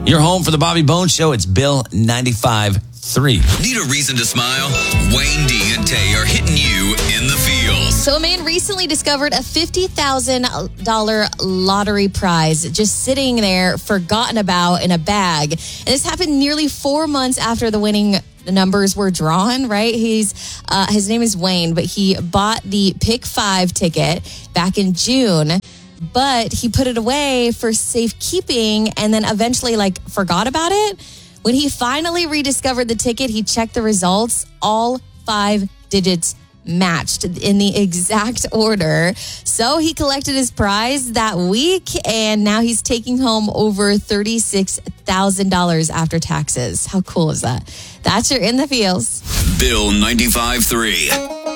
Your home for the Bobby Bones Show. It's Bill 95.3. Need a reason to smile? Wayne D and Tay are hitting you in the feels. So a man recently discovered a $50,000 lottery prize just sitting there, forgotten about in a bag. And this happened nearly 4 months after the winning numbers were drawn, right? His name is Wayne, but he bought the Pick 5 ticket back in June, but he put it away for safekeeping and then eventually forgot about it. When he finally rediscovered the ticket, he checked the results. All 5 digits matched in the exact order. So he collected his prize that week, and now he's taking home over $36,000 after taxes. How cool is that? That's your In the Feels. Bill 95.3.